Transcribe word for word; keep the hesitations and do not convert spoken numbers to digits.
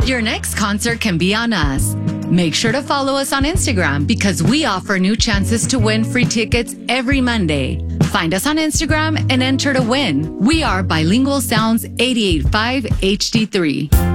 Your next concert can be on us. Make sure to follow us on Instagram because we offer new chances to win free tickets every Monday. Find us on Instagram and enter to win. We are Bilingual Sounds eighty-eight point five H D three.